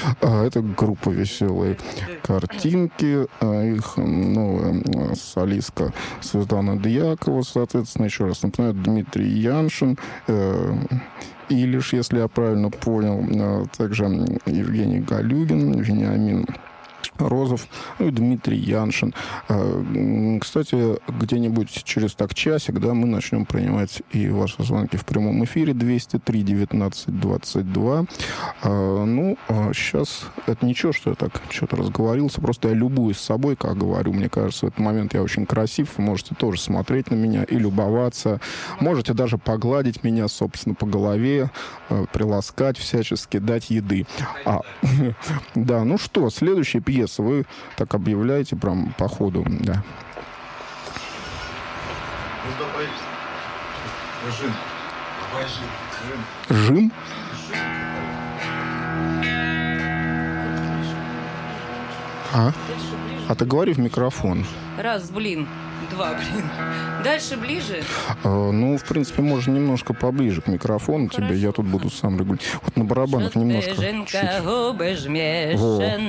Это группа «Веселые картинки». Их новая солистка Светлана Дьякова, соответственно, еще раз напоминаю, Дмитрий Яншин, Илиш, если я правильно понял, также Евгений Галюгин, Вениамин Розов, ну и Дмитрий Яншин. Кстати, где-нибудь через часик, да, мы начнем принимать и ваши звонки в прямом эфире 203-19-22. Сейчас это ничего, что я так что-то разговорился, просто я любуюсь собой, как говорю. Мне кажется, в этот момент я очень красив, вы можете тоже смотреть на меня и любоваться. Можете даже погладить меня, собственно, по голове, приласкать всячески, дать еды. Да, ну что, следующая пьеса. Вы так объявляете прям по ходу, да. Жим? А ты говори в микрофон. Раз, блин. Два, блин. Дальше ближе? В принципе, можно немножко поближе к микрофону тебе. Я тут буду сам регулировать. Вот на барабанах немножко.